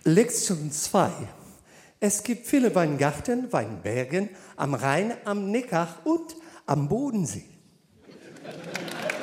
Lektion 2. Es gibt viele Weingarten, Weinbergen am Rhein, am Neckar und am Bodensee.